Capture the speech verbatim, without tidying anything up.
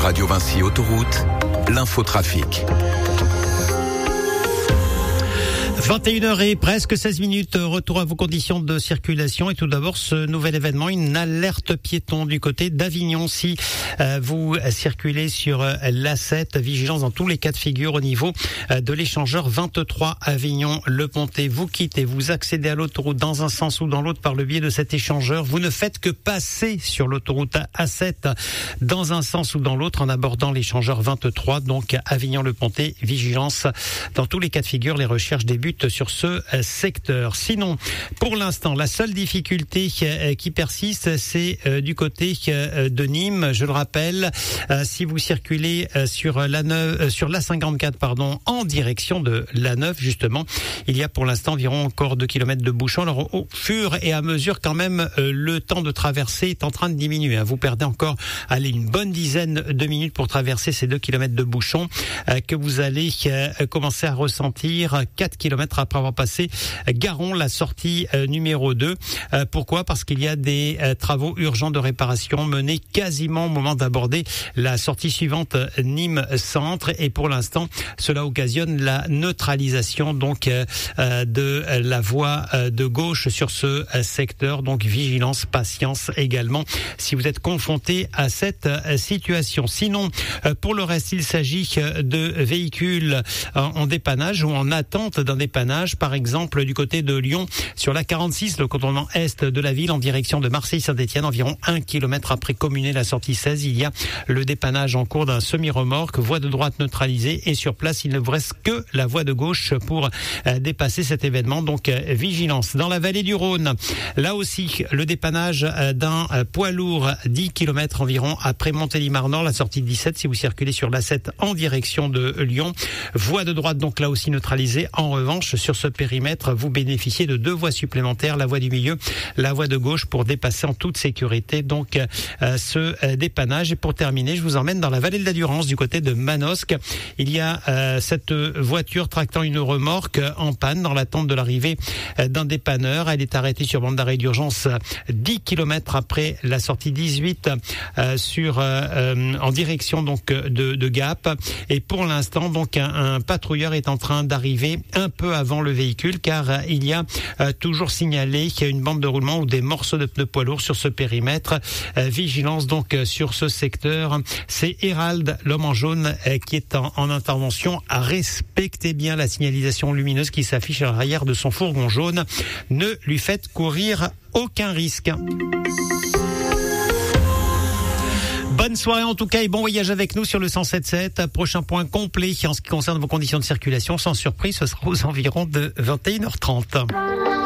Radio Vinci Autoroute, l'infotrafic. vingt et une heures et presque seize minutes, retour à vos conditions de circulation. Et tout d'abord, ce nouvel événement, une alerte piéton du côté d'Avignon. Si euh, vous circulez sur euh, l'A sept, vigilance dans tous les cas de figure au niveau euh, de l'échangeur vingt-trois Avignon-Le Pontet. Vous quittez, vous accédez à l'autoroute dans un sens ou dans l'autre par le biais de cet échangeur. Vous ne faites que passer sur l'autoroute A sept dans un sens ou dans l'autre en abordant l'échangeur vingt-trois, donc Avignon-Le Pontet. Vigilance dans tous les cas de figure. Les recherches débutent sur ce secteur. Sinon, pour l'instant, la seule difficulté qui persiste, c'est du côté de Nîmes. Je le rappelle, si vous circulez sur l'A neuf, sur l'A cinquante-quatre, pardon, en direction de l'A neuf, justement, il y a pour l'instant environ encore deux kilomètres de bouchons. Alors, au fur et à mesure, quand même, le temps de traverser est en train de diminuer. Vous perdez encore, allez, une bonne dizaine de minutes pour traverser ces deux kilomètres de bouchons que vous allez commencer à ressentir quatre kilomètres après avoir passé Garon, la sortie euh, numéro deux. Euh, pourquoi ? Parce qu'il y a des euh, travaux urgents de réparation menés quasiment au moment d'aborder la sortie suivante, Nîmes Centre. Et pour l'instant, cela occasionne la neutralisation donc euh, euh, de la voie euh, de gauche sur ce euh, secteur. Donc vigilance, patience également si vous êtes confronté à cette euh, situation. Sinon, euh, pour le reste, il s'agit de véhicules euh, en dépannage ou en attente d'un dépannage. Par exemple, du côté de Lyon, sur la quarante-six, le contournement est de la ville en direction de Marseille-Saint-Étienne, environ un kilomètre après Communé, la sortie seize, il y a le dépannage en cours d'un semi-remorque, voie de droite neutralisée, et sur place, il ne vous reste que la voie de gauche pour euh, dépasser cet événement. Donc, euh, vigilance. Dans la vallée du Rhône, là aussi, le dépannage euh, d'un euh, poids lourd, dix kilomètres environ après Montélimar-Nord, la sortie dix-sept, si vous circulez sur l'A sept en direction de Lyon. Voie de droite, donc là aussi neutralisée. En revanche, sur ce périmètre, vous bénéficiez de deux voies supplémentaires, la voie du milieu, la voie de gauche, pour dépasser en toute sécurité donc euh, ce euh, dépannage. Et pour terminer, je vous emmène dans la vallée de la Durance, du côté de Manosque. Il y a euh, cette voiture tractant une remorque en panne dans l'attente de l'arrivée euh, d'un dépanneur. Elle est arrêtée sur bande d'arrêt d'urgence dix kilomètres après la sortie dix-huit euh, sur euh, euh, en direction donc de, de Gap. Et pour l'instant, donc un, un patrouilleur est en train d'arriver un peu avant le véhicule, car euh, il y a euh, toujours signalé qu'il y a une bande de roulement ou des morceaux de pneus poids lourds sur ce périmètre. Euh, vigilance donc euh, sur ce secteur. C'est Hérald, l'homme en jaune, euh, qui est en, en intervention. Respectez bien la signalisation lumineuse qui s'affiche à l'arrière de son fourgon jaune. Ne lui faites courir aucun risque. Bonne soirée en tout cas et bon voyage avec nous sur le cent sept sept. Prochain point complet en ce qui concerne vos conditions de circulation. Sans surprise, ce sera aux environs de vingt et une heures trente.